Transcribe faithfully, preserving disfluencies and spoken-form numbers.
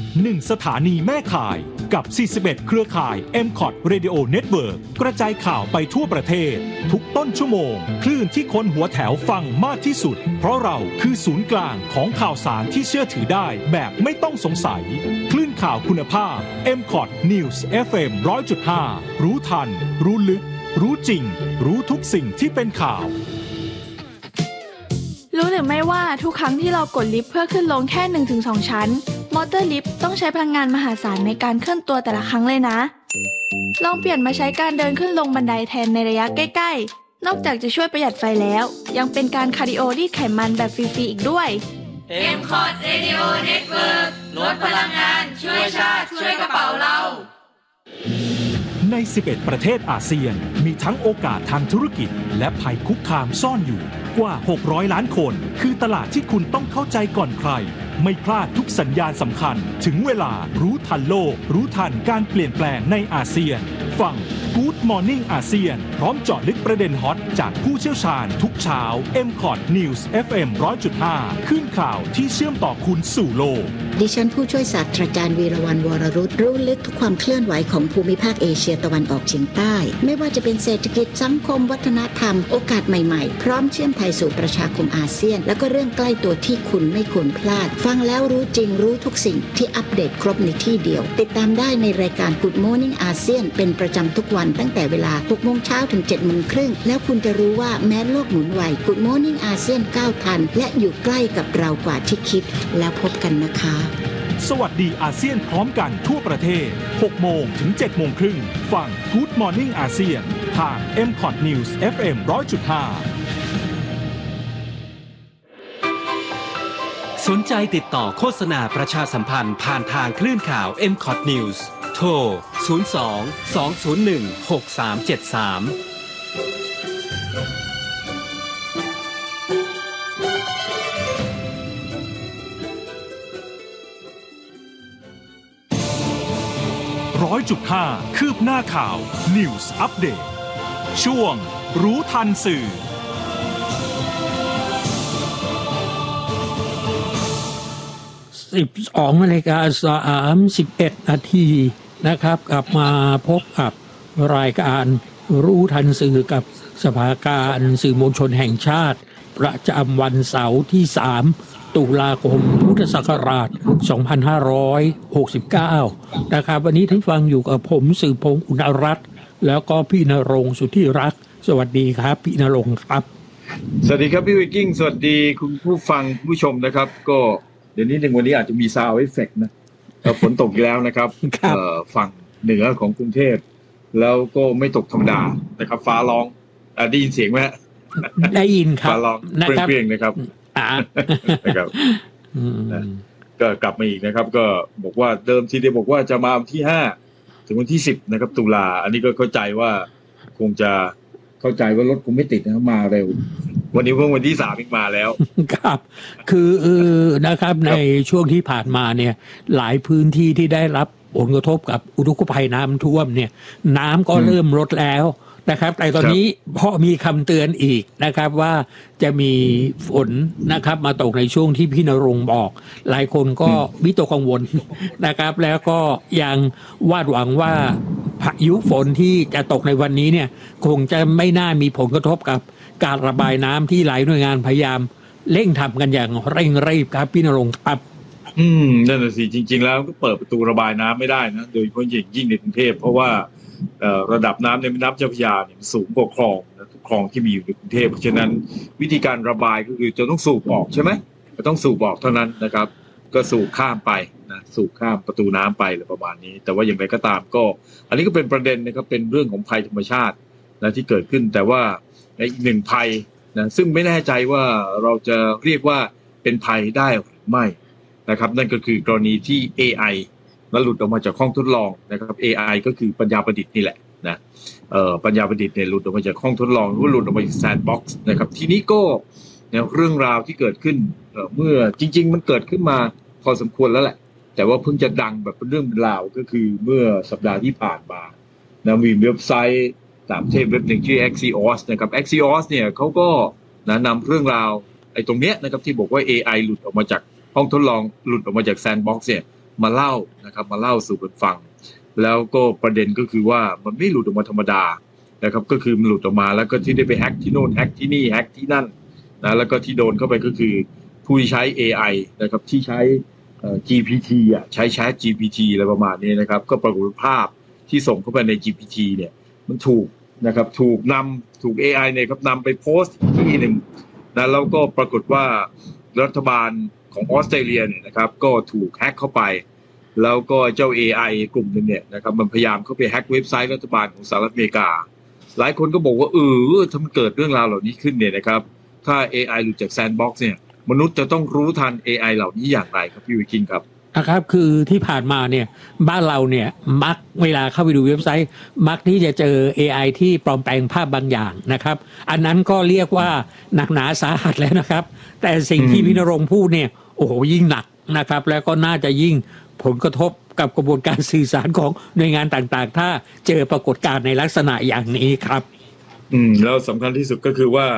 หนึ่งสถานีแม่ข่ายกับสี่สิบเอ็ดเครือข่าย เอ็ม ซี โอ ที Radio Network กระจายข่าวไปทั่วประเทศทุกต้นชั่วโมงคลื่นที่คนหัวแถวฟังมากที่สุดเพราะเราคือศูนย์กลางของข่าวสารที่เชื่อถือได้แบบไม่ต้องสงสัยคลื่นข่าวคุณภาพ เอ็ม ซี โอ ที News เอฟ เอ็ม หนึ่งร้อยจุดห้า รู้ทันรู้ลึกรู้จริงรู้ทุกสิ่งที่เป็นข่าวรู้หรือไม่ว่าทุกครั้งที่เรากดลิฟต์เพื่อขึ้นลงแค่ หนึ่งถึงสอง ชั้นมอเตอร์ลิฟต์ต้องใช้พลังงานมหาศาลในการเคลื่อนตัวแต่ละครั้งเลยนะลองเปลี่ยนมาใช้การเดินขึ้นลงบันไดแทนในระยะใกล้ๆนอกจากจะช่วยประหยัดไฟแล้วยังเป็นการคาร์ดิโอรีดไขมันแบบฟรีๆอีกด้วยเอ็ม ซี โอ ที Radio Network ลดพลังงานช่วยชาติช่วยกระเป๋าเราในสิบเอ็ดประเทศอาเซียนมีทั้งโอกาสทางธุรกิจและภัยคุกคามซ่อนอยู่กว่าหกร้อยล้านคนคือตลาดที่คุณต้องเข้าใจก่อนใครไม่พลาดทุกสัญญาณสำคัญถึงเวลารู้ทันโลกรู้ทันการเปลี่ยนแปลงในอาเซียนฟัง Good Morning อาเซียนพร้อมเจาะลึกประเด็นฮอตจากผู้เชี่ยวชาญทุกเช้า เอ็ม ซี โอ ที News เอฟ เอ็ม หนึ่งร้อยจุดห้า ขึ้นข่าวที่เชื่อมต่อคุณสู่โลกดิฉันผู้ช่วยศาสตราจารย์วีรวรรณ วรรุตรู้ลึกทุกความเคลื่อนไหวของภูมิภาคเอเชียตะวันออกเฉียงใต้ไม่ว่าจะเป็นเศรษฐกิจสังคมวัฒนธรรมโอกาสใหม่ๆพร้อมเชื่อมไทยสู่ประชาคมอาเซียนแล้วก็เรื่องใกล้ตัวที่คุณไม่ควรพลาดฟังแล้วรู้จริงรู้ทุกสิ่งที่อัปเดตครบในที่เดียวติดตามได้ในรายการ Good Morning อาเซียนเป็นประจำทุกวันตั้งแต่เวลา หกโมงเช้าถึง เจ็ดโมงครึ่งแล้วคุณจะรู้ว่าแม้โลกหมุนไหว Good Morning อาเซียนก้าวทันและอยู่ใกล้กับเรากว่าที่คิดแล้วพบกันนะคะสวัสดีอาเซียนพร้อมกันทั่วประเทศ หกโมงถึง เจ็ดโมงครึ่งฟัง Good Morning อาเซียนทาง เอ็ม ซี โอ ที News เอฟ เอ็ม หนึ่งร้อยจุดห้าสนใจติดต่อโฆษณาประชาสัมพันธ์ผ่านทางคลื่นข่าว เอ็ม ซี โอ ที News โทร ศูนย์ สอง สอง ศูนย์ หนึ่ง หก สาม เจ็ด สามร้อยจุดห้าคืบหน้าข่าว News Update ช่วงรู้ทันสื่อสิบสองนาฬิกาสามสิบเอ็ดนาทีนะครับกลับมาพบกับรายการรู้ทันสื่อกับสภาการสื่อมวลชนแห่งชาติประจำวันเสาร์ที่สามตุลาคมพุทธศักราชสองพันห้าร้อยหกสิบเก้านะครับวันนี้ท่านฟังอยู่กับผมสื่อพงษ์อุณรัตน์แล้วก็พี่ณรงค์สุทธิรักษ์สวัสดีครับพี่ณรงค์ครับสวัสดีครับพี่วิกกิ้งสวัสดีคุณผู้ฟังผู้ชมนะครับก็เดี๋ยวนี้ในวันนี้อาจจะมีซาวด์เอฟเฟกต์นะฝนตกอีกแล้วนะครับฝั่งเหนือของกรุงเทพแล้วก็ไม่ตกธรรมดานะครับฟ้าร้องได้ยินเสียงไหมได้ยินครับฟ้าร้องเปรี้ยงๆนะครับนะครับก็กลับมาอีกนะครับก็บอกว่าเดิมทีเดียวบอกว่าจะมาวันที่ห้าถึงวันที่สิบนะครับตุลาอันนี้ก็เข้าใจว่าคงจะเข้าใจว่ารถคงไม่ติดนะมาเร็ววันนี้เพิ่งวันที่สามอีกมาแล้วครับคือนะครับในช่วงที่ผ่านมาเนี่ยหลายพื้นที่ที่ได้รับผลกระทบกับอุทกภัยน้ำท่วมเนี่ยน้ำก็เริ่มลดแล้วนะครับแต่ตอนนี้พอมีคำเตือนอีกนะครับว่าจะมีฝนนะครับมาตกในช่วงที่พี่ณรงค์บอกหลายคนก็วิตกกังวลนะครับแล้วก็ยังวาดหวังว่าพายุฝนที่จะตกในวันนี้เนี่ยคงจะไม่น่ามีผลกระทบกับการระบายน้ำที่หลายหน่วยงานพยายามเร่งทำกันอย่างเร่งรีบครับพี่ณรงค์ครับอืมนั่นแหละสิจริงๆแล้วก็เปิดประตูระบายน้ำไม่ได้นะโดยเฉพาะยิ่งในกรุงเทพเพราะว่าระดับน้ำในแม่น้ำเจ้าพระยาเนี่ยสูงกว่าคลองนะทุกคลองที่มีอยู่ในกรุงเทพเพราะฉะนั้นวิธีการระบายก็คือจะต้องสูบออกใช่ไหมจะต้องสูบออกเท่านั้นนะครับก็สูบข้ามไปนะสูบข้ามประตูน้ำไปหรือประมาณนี้แต่ว่าอย่างไรก็ตามก็อันนี้ก็เป็นประเด็นนะครับเป็นเรื่องของภัยธรรมชาตินะที่เกิดขึ้นแต่ว่าในอีกหนึ่งภัยนะซึ่งไม่แน่ใจว่าเราจะเรียกว่าเป็นภัยได้หรือไม่นะครับนั่นก็คือกรณีที่ เอ ไอ แล้วหลุดออกมาจากห้องทดลองนะครับ เอ ไอ ก็คือปัญญาประดิษฐ์นี่แหละนะเอ่อปัญญาประดิษฐ์เนี่ยหลุดออกมาจากห้องทดลองหรือหลุดออกมาจากแซนด์บ็อกซ์นะครับทีนี้ก็เนี่ยเรื่องราวที่เกิดขึ้นเอ่อเมื่อจริงๆมันเกิดขึ้นมาพอสมควรแล้วแหละแต่ว่าเพิ่งจะดังแบบเป็นเรื่องเป็นราวก็คือเมื่อสัปดาห์ที่ผ่านมานะมีเว็บไซต์ต่างประเทศเว็บหนึ่งชื่อ Axios นะครับ Axios เนี่ยเขาก็นะนำเรื่องราวไอ้ตรงเนี้ยนะครับที่บอกว่า เอ ไอ หลุดออกมาจากห้องทดลองหลุดออกมาจากแซนด์บ็อกซ์เนี่ยมาเล่านะครับมาเล่าสู่กันฟังแล้วก็ประเด็นก็คือว่ามันไม่หลุดออกมาธรรมดานะครับก็คือมันหลุดออกมาแล้วก็ที่ได้ไปแฮ็กที่โน่นแฮ็กที่นี่แฮ็กที่นั่นนะแล้วก็ที่โดนเข้าไปก็คือผู้ใช้ เอ ไอ นะครับที่ใช้ จี พี ที อ่ะใช้ Chat จี พี ที อะไรประมาณนี้นะครับก็ปรากฏภาพที่ส่งเข้าไปใน จี พี ที เนี่ยมันถูกนะครับถูกนำถูก เอ ไอ เนี่ยครับนำไปโพสต์ที่หนึ่งนะแล้วก็ปรากฏว่ารัฐบาลของออสเตรเลียเนี่ยนะครับก็ถูกแฮ็กเข้าไปแล้วก็เจ้า เอ ไอ กลุ่มนึงเนี่ยนะครับมันพยายามเข้าไปแฮ็กเว็บไซต์รัฐบาลของสหรัฐอเมริกาหลายคนก็บอกว่าเออถ้ามันเกิดเรื่องราวเหล่านี้ขึ้นเนี่ยนะครับถ้า เอ ไอ หลุดจากแซนด์บ็อกซ์เนี่ยมนุษย์จะต้องรู้ทัน เอ ไอ เหล่านี้อย่างไรครับพี่วิคินครับนะครับคือที่ผ่านมาเนี่ยบ้านเราเนี่ยมักเวลาเข้าไปดูเว็บไซต์มักที่จะเจอ เอ ไอ ที่ปลอมแปลงภาพบางอย่างนะครับอันนั้นก็เรียกว่าหนักหนาสาหัสแล้วนะครับแต่สิ่งที่พี่ณรงค์พูดเนี่ยโอ้โหยิ่งหนักนะครับแล้วก็น่าจะยิ่งผลกระทบกับกระบวนการสื่อสารของหน่วยงานต่างๆถ้าเจอปรากฏการณ์ในลักษณะอย่างนี้ครับอืมแล้วสำคัญที่สุดก็คือว่า